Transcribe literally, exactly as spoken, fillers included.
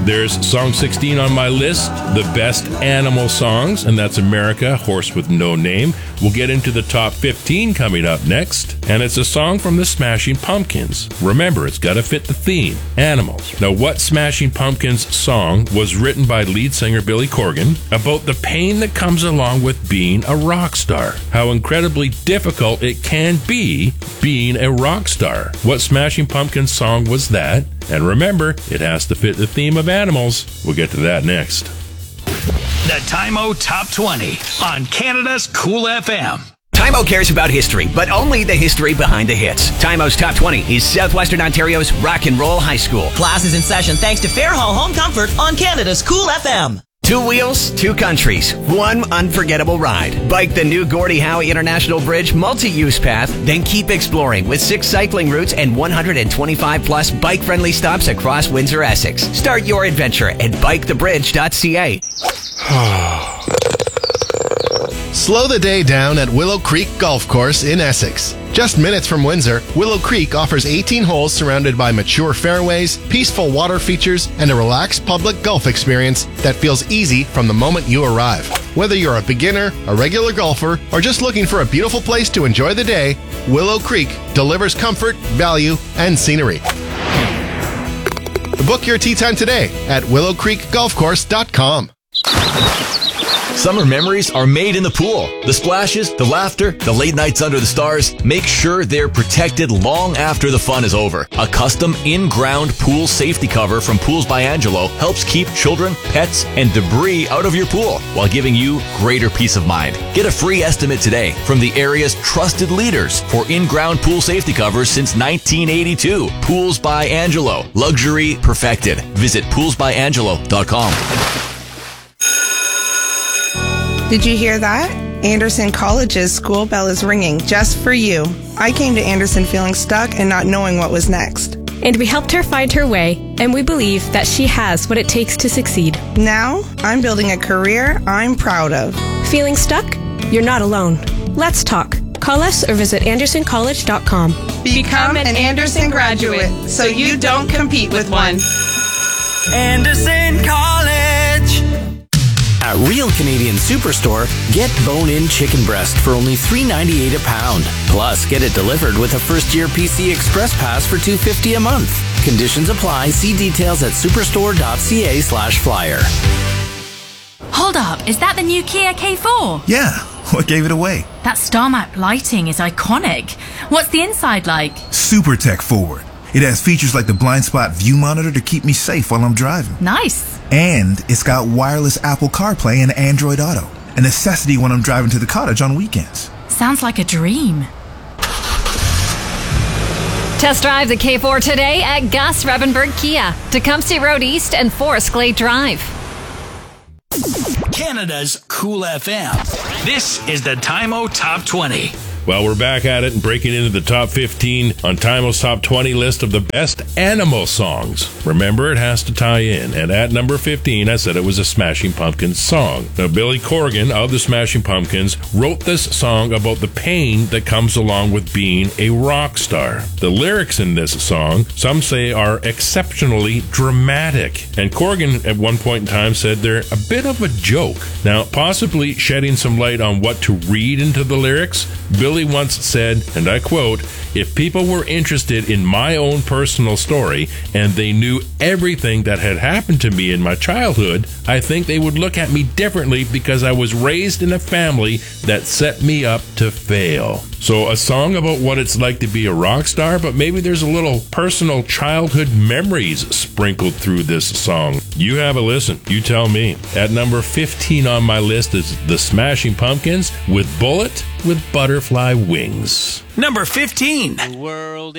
There's song sixteen on my list, the best animal songs, and that's America, Horse with No Name. We'll get into the top fifteen coming up next, and it's a song from the Smashing Pumpkins. Remember, it's got to fit the theme, animals. Now, what Smashing Pumpkins song was written by lead singer Billy Corgan about the pain that comes along with being a rock star? How incredibly difficult it can be being a rock star. What Smashing Pumpkins song was that? And remember, it has to fit the theme of animals. We'll get to that next. The Time-O Top twenty on Canada's Cool F M. Time-O cares about history, but only the history behind the hits. Time-O's Top twenty is Southwestern Ontario's Rock and Roll High School. Class is in session thanks to Fairhall Home Comfort on Canada's Cool F M. Two wheels, two countries, one unforgettable ride. Bike the new Gordie Howe International Bridge multi-use path, then keep exploring with six cycling routes and one hundred twenty-five plus bike-friendly stops across Windsor, Essex. Start your adventure at bike the bridge dot c a. Slow the day down at Willow Creek Golf Course in Essex. Just minutes from Windsor, Willow Creek offers eighteen holes surrounded by mature fairways, peaceful water features, and a relaxed public golf experience that feels easy from the moment you arrive. Whether you're a beginner, a regular golfer, or just looking for a beautiful place to enjoy the day, Willow Creek delivers comfort, value, and scenery. Book your tee time today at willow creek golf course dot com. Summer memories are made in the pool. The splashes, the laughter, the late nights under the stars. Make sure they're protected long after the fun is over. A custom in-ground pool safety cover from Pools by Angelo helps keep children, pets, and debris out of your pool while giving you greater peace of mind. Get a free estimate today from the area's trusted leaders for in-ground pool safety covers since nineteen eighty-two. Pools by Angelo. Luxury perfected. Visit pools by angelo dot com. Did you hear that? Anderson College's school bell is ringing just for you. I came to Anderson feeling stuck and not knowing what was next. And we helped her find her way, and we believe that she has what it takes to succeed. Now, I'm building a career I'm proud of. Feeling stuck? You're not alone. Let's talk. Call us or visit anderson college dot com. Become an Anderson graduate so you don't compete with one. Anderson College. At Real Canadian Superstore, get bone-in chicken breast for only three ninety-eight a pound. Plus, get it delivered with a first-year P C Express Pass for two fifty a month. Conditions apply. See details at superstore dot c a slash flyer. Hold up, is that the new Kia K four? Yeah, what gave it away? That star map lighting is iconic. What's the inside like? Super tech forward. It has features like the blind spot view monitor to keep me safe while I'm driving. Nice. And it's got wireless Apple CarPlay and Android Auto, a necessity when I'm driving to the cottage on weekends. Sounds like a dream. Test drive the K four today at Gus Rebenberg Kia, Tecumseh Road East and Forest Glade Drive. Canada's Cool F M. This is the Time-O Top twenty. Well, we're back at it and breaking into the top fifteen on Time-O's top twenty list of the best animal songs. Remember, it has to tie in. And at number fifteen, I said it was a Smashing Pumpkins song. Now, Billy Corgan of the Smashing Pumpkins wrote this song about the pain that comes along with being a rock star. The lyrics in this song, some say, are exceptionally dramatic. And Corgan, at one point in time, said they're a bit of a joke. Now, possibly shedding some light on what to read into the lyrics, Billy Billy once said, and I quote, "If people were interested in my own personal story and they knew everything that had happened to me in my childhood, I think they would look at me differently because I was raised in a family that set me up to fail." So a song about what it's like to be a rock star, but maybe there's a little personal childhood memories sprinkled through this song. You have a listen. You tell me. At number fifteen on my list is the Smashing Pumpkins with Bullet with Butterfly Wings. Number fifteen. The world